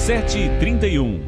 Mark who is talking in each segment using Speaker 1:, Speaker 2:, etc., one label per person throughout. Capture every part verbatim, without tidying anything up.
Speaker 1: sete e trinta e um.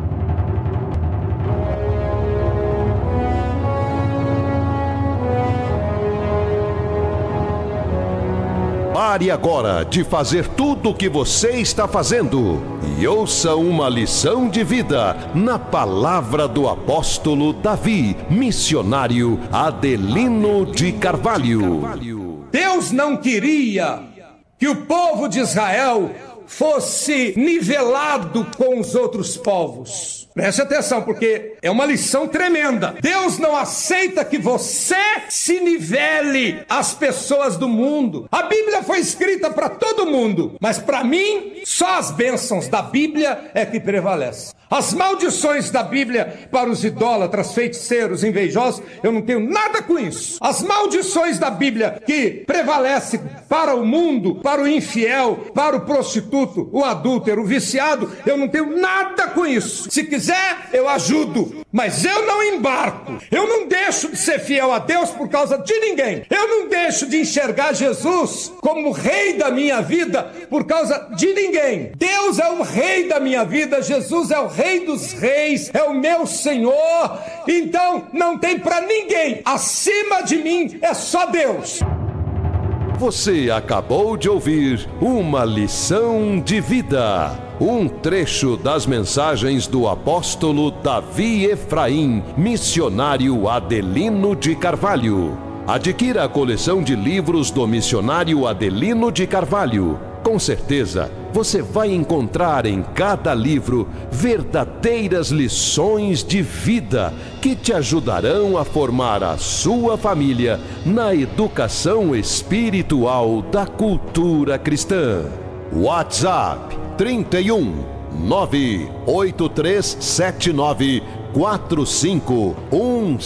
Speaker 2: Pare agora de fazer tudo o que você está fazendo e ouça uma lição de vida na palavra do apóstolo Davi, missionário Adelino de Carvalho.
Speaker 3: Deus não queria que o povo de Israel fosse nivelado com os outros povos. Preste atenção, porque é uma lição tremenda. Deus não aceita que você se nivele às pessoas do mundo. A Bíblia foi escrita para todo mundo, mas para mim, só as bênçãos da Bíblia é que prevalecem. As maldições da Bíblia para os idólatras, feiticeiros, invejosos, eu não tenho nada com isso. As maldições da Bíblia que prevalecem para o mundo, para o infiel, para o prostituto, o adúltero, o viciado, eu não tenho nada com isso. Se quiser, eu ajudo, mas eu não embarco. Eu não deixo de ser fiel a Deus por causa de ninguém. Eu não deixo de enxergar Jesus como rei da minha vida por causa de ninguém. Deus é o rei da minha vida, Jesus é o rei Rei dos reis, é o meu Senhor, então não tem para ninguém, acima de mim é só Deus.
Speaker 2: Você acabou de ouvir uma lição de vida, um trecho das mensagens do apóstolo Davi Efraim, missionário Adelino de Carvalho. Adquira a coleção de livros do missionário Adelino de Carvalho. Com certeza, você vai encontrar em cada livro verdadeiras lições de vida que te ajudarão a formar a sua família na educação espiritual da cultura cristã. WhatsApp trinta e um, nove oito três sete nove, quatro cinco um